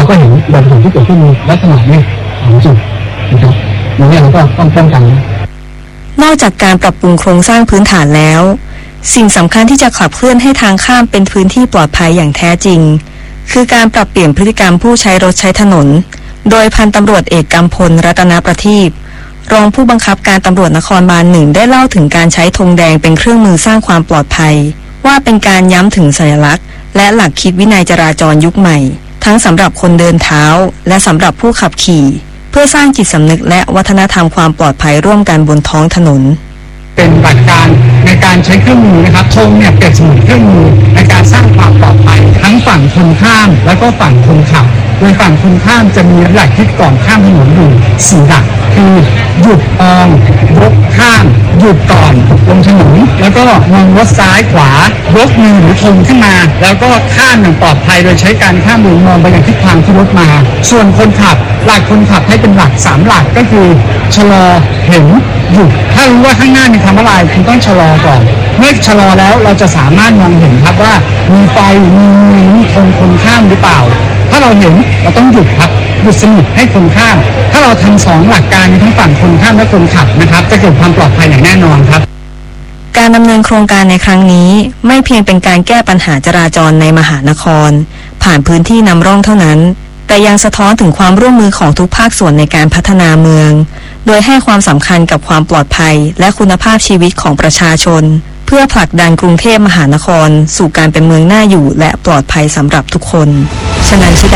เราก็เห็นอุบัติเหตุที่เกิดขึ้นลักษณะนี้ของจุดนะครับอย่างนี้เราก็ต้องป้องกันนอกจากการปรับปรุงโครงสร้างพื้นฐานแล้วสิ่งสำคัญที่จะขับเคลื่อนให้ทางข้ามเป็นพื้นที่ปลอดภัยอย่างแท้จริงคือการปรับเปลี่ยนพฤติกรรมผู้ใช้รถใช้ถนนโดยพันตำรวจเอกกำพลรัตนประทีปรองผู้บังคับการตำรวจนครบาล 1ได้เล่าถึงการใช้ธงแดงเป็นเครื่องมือสร้างความปลอดภัยว่าเป็นการย้ำถึงสัญลักษณ์และหลักคิดวินัยจราจรยุคใหม่ทั้งสำหรับคนเดินเท้าและสำหรับผู้ขับขี่เพื่อสร้างจิตสำนึกและวัฒนธรรมความปลอดภัยร่วมกันบนท้องถนนเป็นหลักการในการใช้เครื่องมือนะครับธงเนี่ยเปรียบเสมือนเครื่องมือในการสร้างความปลอดภัยทั้งฝั่งคนข้ามและก็ฝั่งคนขับโดยฝั่งคนข้ามจะมีหลักคิดก่อนข้ามถนนอยู่4 หลักคือหยุดมองยกข้ามหยุดก่อนลงถนนแล้วก็มองรถซ้ายขวายกมือหรือธงขึ้นมาแล้วก็ข้ามอย่างปลอดภัยโดยใช้การข้ามมือมองไปยังทิศทางที่รถมาส่วนคนขับหลักคนขับให้เป็นหลัก3 หลักก็คือชะลอเห็นหยุดถ้ารู้ว่าข้างหน้ามีทำอะไรคุณต้องชะลอก่อนเมื่อชะลอแล้วเราจะสามารถมองเห็นครับว่ามีไฟมีธงคนข้ามหรือเปล่าถ้าเราเห็นเราต้องหยุดครับหยุดสนิทให้คนข้ามถ้าเราทำ2 หลักการทั้งฝั่งคนข้ามและคนขับนะครับจะเกิดความปลอดภัยอย่างแน่นอนครับการดำเนินโครงการในครั้งนี้ไม่เพียงเป็นการแก้ปัญหาจราจรในมหานครผ่านพื้นที่นำร่องเท่านั้นแต่ยังสะท้อนถึงความร่วมมือของทุกภาคส่วนในการพัฒนาเมืองโดยให้ความสำคัญกับความปลอดภัยและคุณภาพชีวิตของประชาชนเพื่อผลักดันกรุงเทพมหานครสู่การเป็นเมืองน่าอยู่และปลอดภัยสำหรับทุกคนฉะนั้น